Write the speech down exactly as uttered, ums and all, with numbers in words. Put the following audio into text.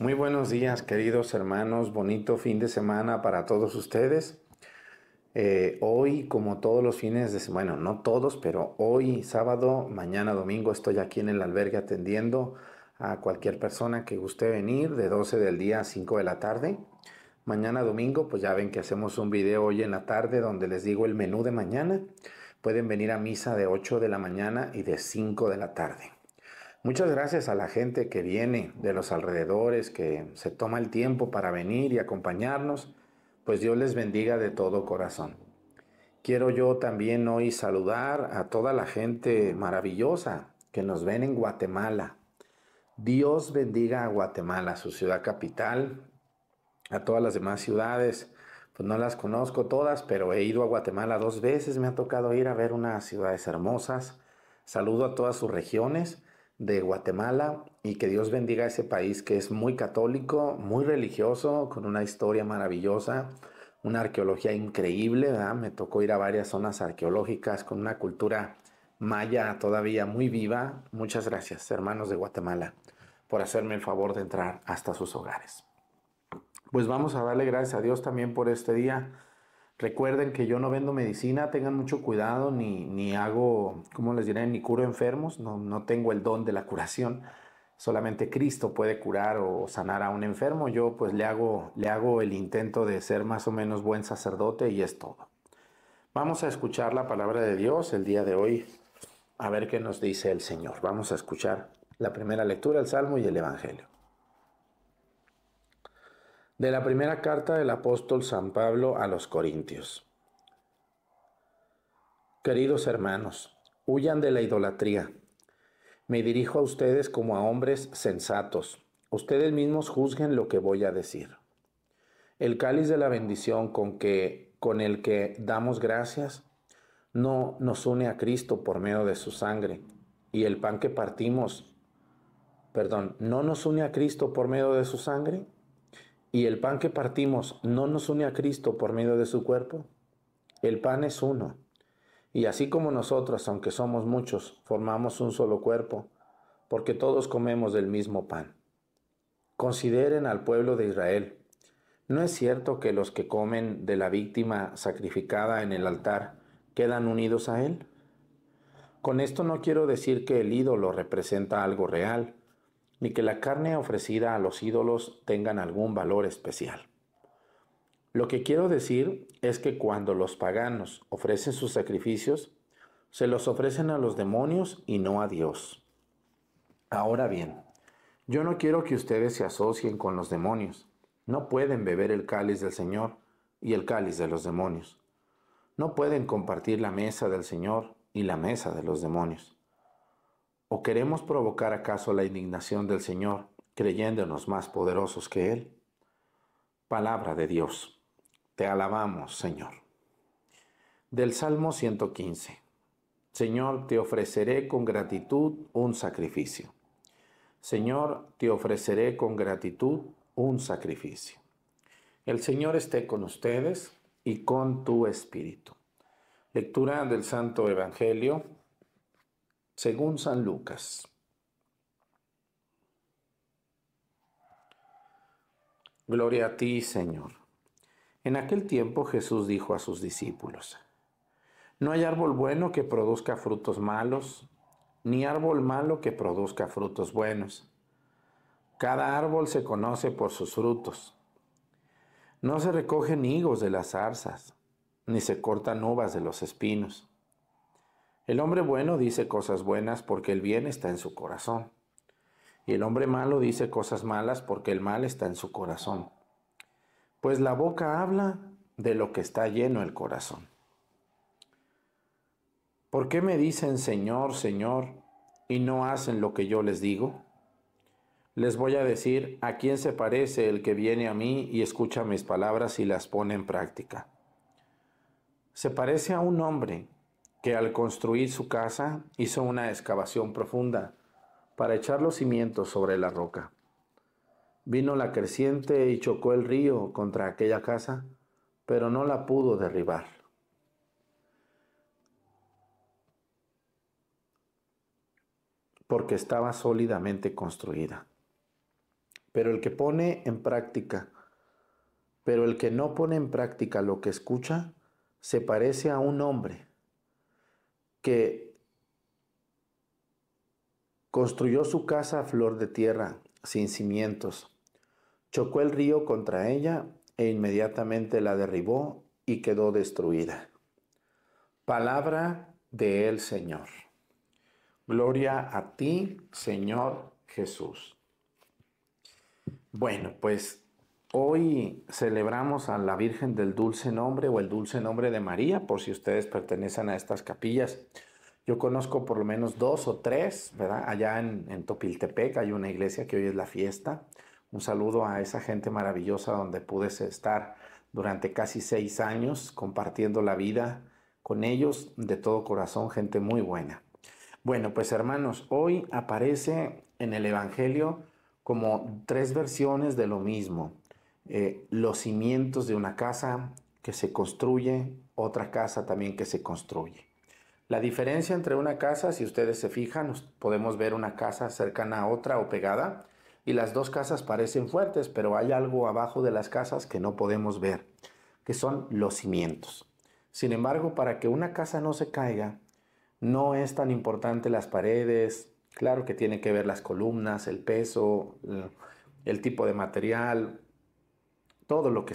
Muy buenos días, queridos hermanos. Bonito fin de semana para todos ustedes. Eh, hoy, como todos los fines de semana, bueno, no todos, pero hoy sábado, mañana domingo, estoy aquí en el albergue atendiendo a cualquier persona que guste venir de doce del día a cinco de la tarde. Mañana domingo, pues ya ven que hacemos un video hoy en la tarde donde les digo el menú de mañana. Pueden venir a misa de ocho de la mañana y de cinco de la tarde. Muchas gracias a la gente que viene de los alrededores, que se toma el tiempo para venir y acompañarnos, pues Dios les bendiga de todo corazón. Quiero yo también hoy saludar a toda la gente maravillosa que nos ven en Guatemala. Dios bendiga a Guatemala, su ciudad capital, a todas las demás ciudades. Pues no las conozco todas, pero he ido a Guatemala dos veces, me ha tocado ir a ver unas ciudades hermosas. Saludo a todas sus regiones de Guatemala y que Dios bendiga a ese país que es muy católico, muy religioso, con una historia maravillosa, una arqueología increíble, ¿verdad? Me tocó ir a varias zonas arqueológicas con una cultura maya todavía muy viva. Muchas gracias, hermanos de Guatemala, por hacerme el favor de entrar hasta sus hogares. Pues vamos a darle gracias a Dios también por este día. Recuerden que yo no vendo medicina, tengan mucho cuidado, ni, ni hago, ¿cómo les diré? Ni curo enfermos, no, no tengo el don de la curación. Solamente Cristo puede curar o sanar a un enfermo. Yo pues le hago, le hago el intento de ser más o menos buen sacerdote y es todo. Vamos a escuchar la palabra de Dios el día de hoy, a ver qué nos dice el Señor. Vamos a escuchar la primera lectura, el Salmo y el Evangelio. De la primera carta del apóstol San Pablo a los Corintios. Queridos hermanos, huyan de la idolatría. Me dirijo a ustedes como a hombres sensatos. Ustedes mismos juzguen lo que voy a decir. El cáliz de la bendición con que con el que damos gracias no nos une a Cristo por medio de su sangre, y el pan que partimos, perdón, no nos une a Cristo por medio de su sangre. ¿Y el pan que partimos no nos une a Cristo por medio de su cuerpo? El pan es uno, y así como nosotros, aunque somos muchos, formamos un solo cuerpo, porque todos comemos del mismo pan. Consideren al pueblo de Israel. ¿No es cierto que los que comen de la víctima sacrificada en el altar quedan unidos a él? Con esto no quiero decir que el ídolo representa algo real, ni que la carne ofrecida a los ídolos tengan algún valor especial. Lo que quiero decir es que cuando los paganos ofrecen sus sacrificios, se los ofrecen a los demonios y no a Dios. Ahora bien, yo no quiero que ustedes se asocien con los demonios. No pueden beber el cáliz del Señor y el cáliz de los demonios. No pueden compartir la mesa del Señor y la mesa de los demonios. ¿O queremos provocar acaso la indignación del Señor, creyéndonos más poderosos que Él? Palabra de Dios. Te alabamos, Señor. Del Salmo ciento quince. Señor, te ofreceré con gratitud un sacrificio. Señor, te ofreceré con gratitud un sacrificio. El Señor esté con ustedes y con tu espíritu. Lectura del Santo Evangelio según San Lucas. Gloria a ti, Señor. En aquel tiempo Jesús dijo a sus discípulos: No hay árbol bueno que produzca frutos malos, ni árbol malo que produzca frutos buenos. Cada árbol se conoce por sus frutos. No se recogen higos de las zarzas, ni se cortan uvas de los espinos. El hombre bueno dice cosas buenas porque el bien está en su corazón, y el hombre malo dice cosas malas porque el mal está en su corazón. Pues la boca habla de lo que está lleno el corazón. ¿Por qué me dicen Señor, Señor, y no hacen lo que yo les digo? Les voy a decir a quién se parece el que viene a mí y escucha mis palabras y las pone en práctica. Se parece a un hombre que al construir su casa hizo una excavación profunda para echar los cimientos sobre la roca. Vino la creciente y chocó el río contra aquella casa, pero no la pudo derribar, porque estaba sólidamente construida. pero el que pone en práctica, pero el que no pone en práctica lo que escucha, se parece a un hombre que construyó su casa a flor de tierra, sin cimientos. Chocó el río contra ella e inmediatamente la derribó y quedó destruida. Palabra del Señor. Gloria a ti, Señor Jesús. Bueno, pues hoy celebramos a la Virgen del Dulce Nombre o el Dulce Nombre de María, por si ustedes pertenecen a estas capillas. Yo conozco por lo menos dos o tres, ¿verdad? Allá en, en Topiltepec hay una iglesia que hoy es la fiesta. Un saludo a esa gente maravillosa donde pude estar durante casi seis años compartiendo la vida con ellos de todo corazón, gente muy buena. Bueno, pues hermanos, hoy aparece en el Evangelio como tres versiones de lo mismo. Eh, los cimientos de una casa que se construye, otra casa también que se construye. La diferencia entre una casa, si ustedes se fijan, podemos ver una casa cercana a otra o pegada, y las dos casas parecen fuertes, pero hay algo abajo de las casas que no podemos ver, que son los cimientos. Sin embargo, para que una casa no se caiga, no es tan importante las paredes, claro que tiene que ver las columnas, el peso, el tipo de material, todo lo que